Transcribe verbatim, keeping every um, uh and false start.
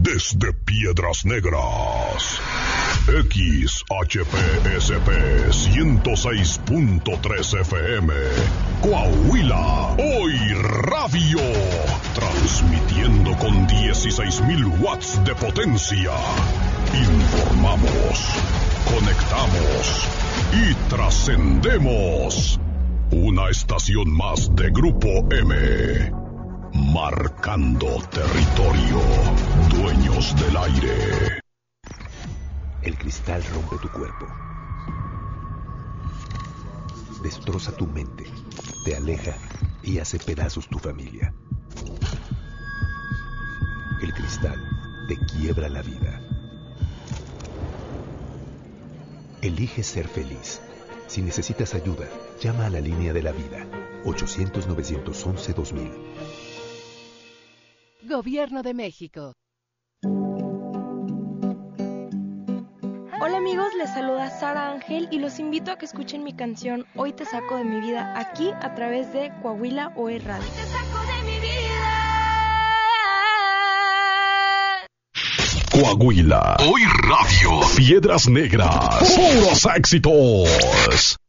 desde Piedras Negras. X H P S P ciento seis punto tres F M, Coahuila, Hoy Radio, transmitiendo con dieciséis mil watts de potencia. Informamos, conectamos y trascendemos. Una estación más de Grupo M, marcando territorio, dueños del aire. El cristal rompe tu cuerpo, destroza tu mente, te aleja y hace pedazos tu familia. El cristal te quiebra la vida. Elige ser feliz. Si necesitas ayuda, llama a la línea de la vida, ochocientos, novecientos once, dos mil. Gobierno de México. Hola amigos, les saluda Sara Ángel y los invito a que escuchen mi canción Hoy te saco de mi vida, aquí a través de Coahuila Hoy Radio. Hoy te saco de mi vida. Coahuila, Hoy Radio, Piedras Negras, puros éxitos.